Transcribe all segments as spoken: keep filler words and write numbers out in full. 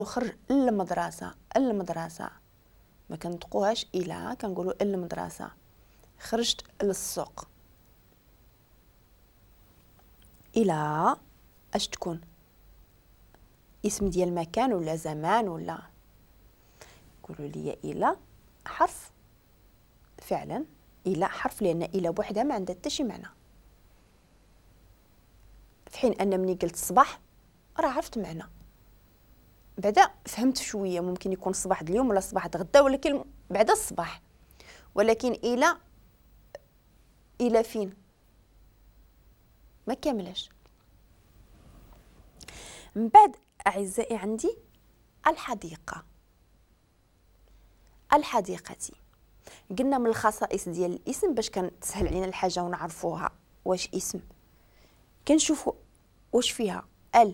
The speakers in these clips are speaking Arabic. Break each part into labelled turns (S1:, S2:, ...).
S1: خرج المدرسة المدرسة، ما كنطقوهاش إلى، كنقولوا المدرسة. خرجت للسوق. إلى اش تكون؟ اسم ديال مكان ولا زمان ولا؟ قولوا لي إلى حرف فعلا، إلى حرف، لأن إلى بوحدها ما عندها حتى شي معنى، في حين أن مني قلت الصباح راه عرفت معنى، بعدا فهمت شويه، ممكن يكون الصباح د اليوم ولا الصباح د غدا، ولكن بعدا الصباح. ولكن الى الى فين؟ ما كاملاش. من بعد اعزائي عندي الحديقه. الحديقه قلنا من الخصائص ديال الاسم باش كتسهل علينا الحاجه ونعرفوها واش اسم، كنشوفوا واش فيها ال،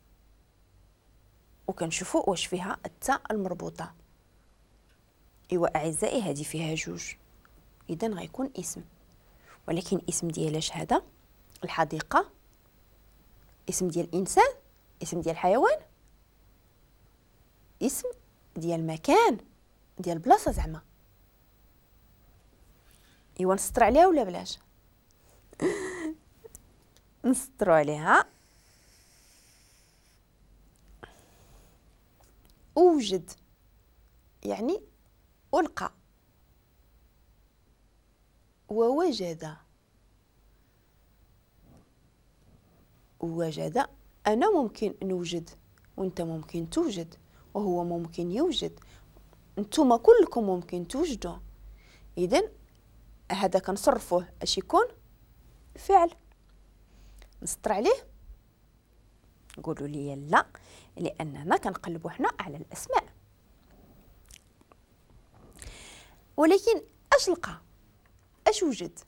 S1: وكنشوفوا واش فيها التاء المربوطه. ايوا اعزائي هذه فيها جوج، اذا غيكون اسم. ولكن اسم ديالاش هذا؟ الحديقه، اسم ديال الانسان، اسم ديال الحيوان، اسم ديال مكان، ديال بلاصه زعما. ايوا نسطر عليها ولا بلاش؟ نسطروا عليها. اوجد يعني ألقى، ووجد. وجد أنا ممكن نوجد، وأنت ممكن توجد، وهو ممكن يوجد، أنتم كلكم ممكن توجدوا. إذن هذا كنصرفوه اش يكون؟ فعل. نسطر عليه؟ قولوا لي لا، لأننا كنقلبوا حنا على الأسماء. ولكن اش لقى؟ اش وجد؟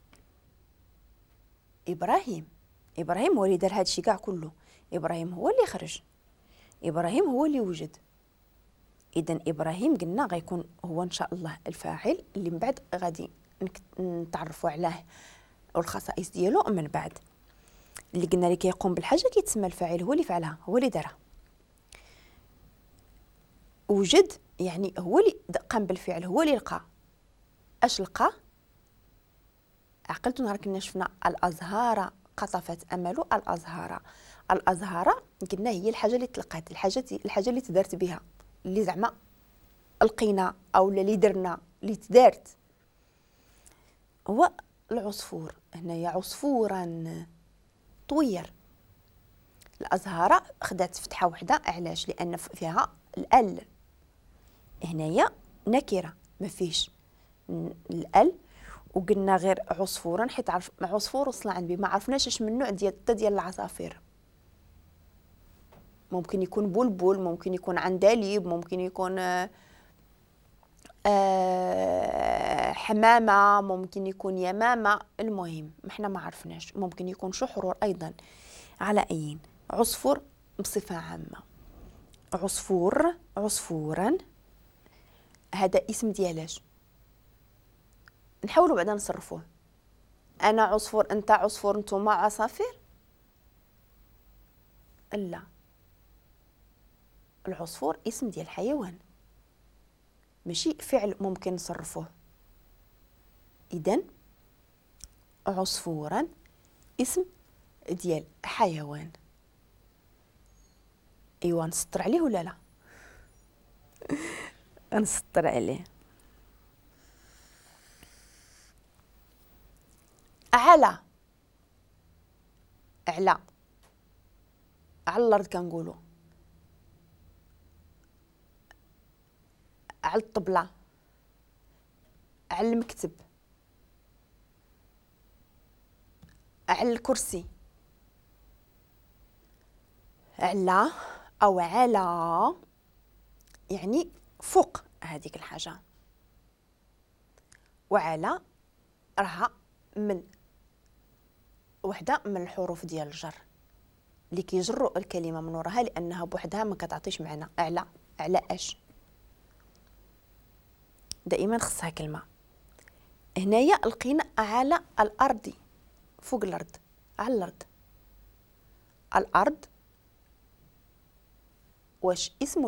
S1: إبراهيم. إبراهيم هو اللي دار هذا الشيء كاع كله، إبراهيم هو اللي خرج، إبراهيم هو اللي وجد. إذن إبراهيم قلنا غيكون هو إن شاء الله الفاعل، اللي من بعد غادي نتعرفوا عليه والخصائص ديالو من بعد. اللي قلنا اللي كيقوم بالحاجه كيتسمى الفاعل، هو اللي فعلها، هو اللي دارها. وجد يعني هو اللي قام بالفعل، هو اللي لقى. اش لقى؟ عقلتوا نهار كنا شفنا الازهار قطفت امل الازهار. الازهار قلنا هي الحاجه اللي تلقات، الحاجه الحاجه اللي تدارت بها، اللي زعما لقينا او اللي درنا، اللي تدارت. هو العصفور. هنايا عصفورا طوير. الازهار خدات فتحه وحده، علاش؟ لان فيها الال. هنايا نكره ما فيش الال. وقلنا غير عصفورا حيت عرف مع عصفور وصل عندي، ما عرفناش اش من نوع ديال ديال العصافير. ممكن يكون بلبل، ممكن يكون عندليب، ممكن يكون آه آه حمامه، ممكن يكون يمامه. المهم احنا ما عرفناش، ممكن يكون شحرور ايضا. على اي عصفور بصفه عامه. عصفور عصفورا هذا اسم ديالاش؟ نحاولوا بعدا نصرفوه. انا عصفور، انت عصفور، نتوما عصافير. لا، العصفور اسم ديال الحيوان ماشي فعل ممكن نصرفوه. اذن عصفورا اسم ديال حيوان. ايوا نسطر عليه ولا لا؟ نسطر عليه. على على على الارض كنقولوا، على الطبله، على المكتب، على الكرسي. على او على يعني فوق هذيك الحاجه، وعلى راها من وحده من الحروف ديال الجر اللي كيجروا الكلمه من وراها، لانها بوحدها ما كتعطيش معنى. على على اش؟ دائما خصها كلمه. هنايا لقينا على الارض، فوق الارض، على الارض. الارض واش اسم